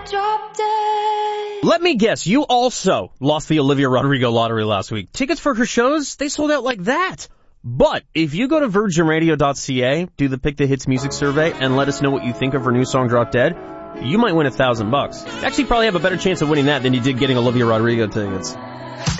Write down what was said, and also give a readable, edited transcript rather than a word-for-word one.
Drop dead. Let me guess, you also lost the Olivia Rodrigo lottery last week. Tickets for her shows, they sold out like that. But if you go to virginradio.ca, do the Pick the Hits music survey, and let us know what you think of her new song Drop Dead, you might win $1,000. Actually, probably have a better chance of winning that than you did getting Olivia Rodrigo tickets.